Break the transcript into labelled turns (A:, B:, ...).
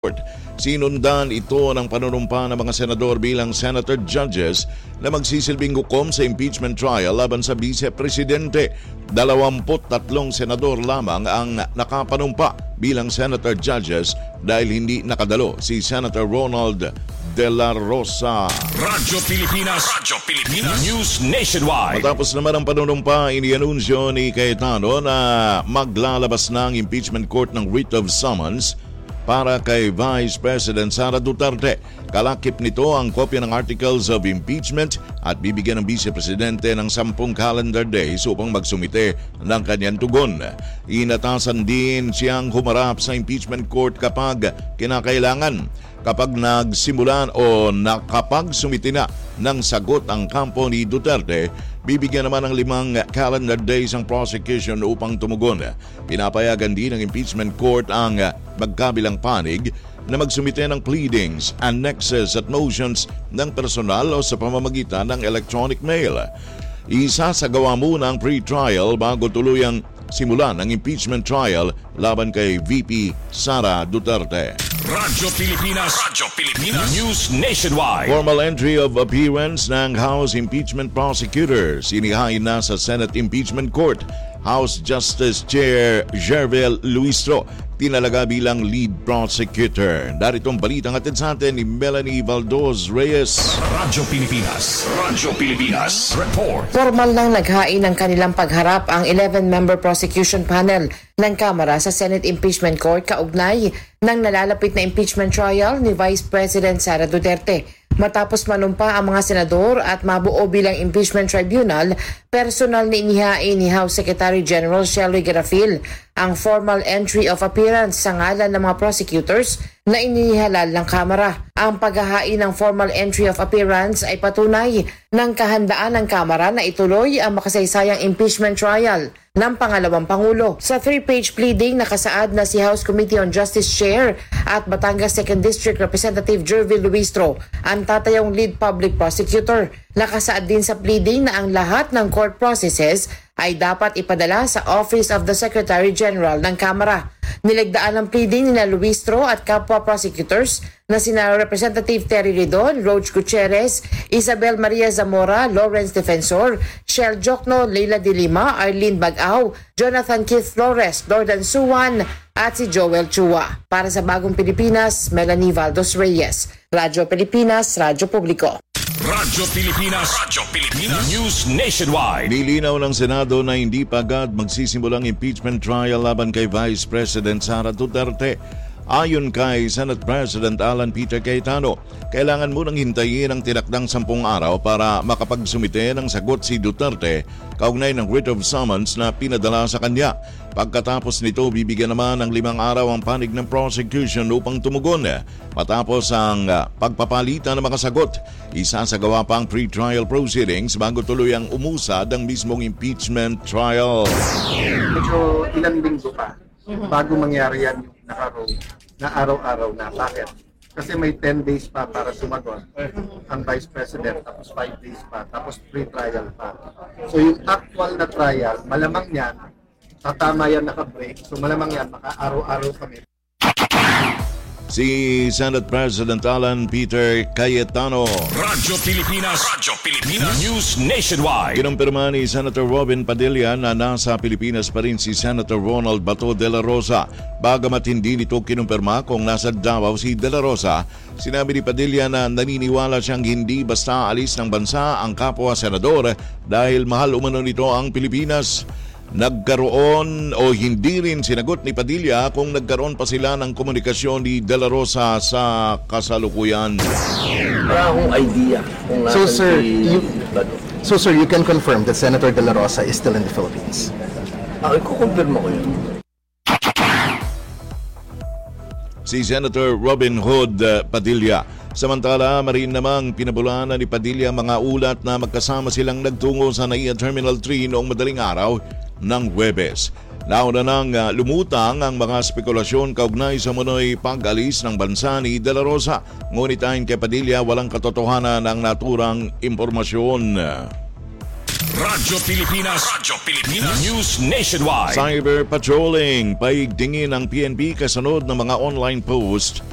A: Sinundan ito ng panunumpa ng mga senador bilang senator judges na magsisilbing hukom sa impeachment trial laban sa vice-presidente. 23 senador lamang ang nakapanumpa bilang senator judges dahil hindi nakadalo si Senator Ronald De La Rosa.
B: Radyo Pilipinas News Nationwide.
A: Matapos naman ang panunumpa, inianunsyo ni Cayetano na maglalabas ng impeachment court ng writ of summons para kay Vice President Sara Duterte. Kalakip nito ang kopya ng Articles of Impeachment at bibigyan ng Vice Presidente ng 10 calendar days upang magsumite ng kanyang tugon. Inatasan din siyang humarap sa impeachment court kapag kinakailangan. Kapag nagsimulan o nakapagsumite na ng sagot ang kampo ni Duterte, bibigyan naman ng 5 calendar days ang prosecution upang tumugon. Pinapayagan din ng impeachment court ang magkabilang panig na magsumite ng pleadings, annexes at motions ng personal o sa pamamagitan ng electronic mail. Isasagawa muna ang pre-trial bago tuluyang simulan ang impeachment trial laban kay VP Sara Duterte.
B: Radyo Pilipinas News Nationwide.
A: Formal entry of appearance ng House Impeachment Prosecutors inihain na sa Senate Impeachment Court. House Justice Chair Jervel Luistro tinalaga bilang lead prosecutor. Darito ang balitang hatid sa atin ni Melanie Valdos Reyes.
B: Radyo Pilipinas Report.
C: Formal nang naghain ng kanilang pagharap ang 11-member prosecution panel ng Kamara sa Senate Impeachment Court kaugnay ng nalalapit na impeachment trial ni Vice President Sara Duterte. Matapos manumpa ang mga senador at mabuo bilang impeachment tribunal, personal na inihain ni House Secretary General Shelly Garafil ang formal entry of appearance sa ngalan ng mga prosecutors na inihalal ng Kamara. Ang paghahain ng formal entry of appearance ay patunay ng kahandaan ng Kamara na ituloy ang makasaysayang impeachment trial ng pangalawang Pangulo. Sa 3-page pleading, nakasaad na si House Committee on Justice Chair at Batangas 2nd District Representative Jervil Luistro ang tatayong lead public prosecutor. Nakasaad din sa pleading na ang lahat ng court processes ay dapat ipadala sa Office of the Secretary General ng Kamara. Nilagdaan ang pleading ni Luistro at kapwa prosecutors na sina Representative Terry Ridon, Roach Gutierrez, Isabel Maria Zamora, Lawrence Defensor, Shell Jokno, Leila de Lima, Arlene Bagaw, Jonathan Keith Flores, Jordan Suwan at si Joel Chua. Para sa Bagong Pilipinas, Melanie Valdos Reyes. Radyo Pilipinas, Radyo Publiko.
B: Radyo Pilipinas News Nationwide.
A: Nilinaw ng Senado na hindi pa agad magsisimulang impeachment trial laban kay Vice President Sara Duterte. Ayon kay Senate President Alan Peter Cayetano, kailangan munang hintayin ang tinakdang 10 araw para makapagsumite ng sagot si Duterte kaugnay ng writ of summons na pinadala sa kanya. Pagkatapos nito, bibigyan naman ng 5 araw ang panig ng prosecution upang tumugon. Matapos ang pagpapalitan ng mga sagot, isasagawa pa ang pre-trial proceedings bago tuloy ang umusad ang mismong impeachment trial.
D: Medyo ilang linggo pa bago mangyari yan yung nakaroon na araw-araw na. Bakit? Kasi may 10 days pa para sumagot ang Vice President, tapos 5 days pa, tapos pre-trial pa. So yung actual na trial, malamang yan, tatama yan naka-break. So malamang yan, maka-araw-araw kami.
A: Si Senate President Alan Peter Cayetano.
B: Radyo Pilipinas News Nationwide.
A: Kinumpirma ni Senator Robin Padilla na nasa Pilipinas pa rin si Senator Ronald Bato de la Rosa. Bagamat hindi nito kinumpirma kung nasa Davao si de la Rosa, sinabi ni Padilla na naniniwala siyang hindi basta alis ng bansa ang kapwa senador dahil mahal umano nito ang Pilipinas. Nagkaroon o hindi rin sinagot ni Padilla kung nagkaroon pa sila ng komunikasyon ni De La Rosa sa kasalukuyan.
E: Wala akong idea kung nasan
F: So sir, you can confirm that Senator De La Rosa is still in the Philippines?
E: Ikukumpirma ko yun.
A: Si Senator Robin Hood Padilla. Samantala, marin namang pinabulaanan ni Padilla mga ulat na magkasama silang nagtungo sa NAIA Terminal 3 noong madaling araw ng Huwebes. Nauna nang lumutang ang mga spekulasyon kaugnay sa munoy pag-alis ng bansa ni De La Rosa. Ngunit ayon kay Padilla, walang katotohanan ng naturang impormasyon.
B: Radyo Pilipinas News Nationwide.
A: Cyber patrolling, paigtingin ng PNP kasunod ng mga online post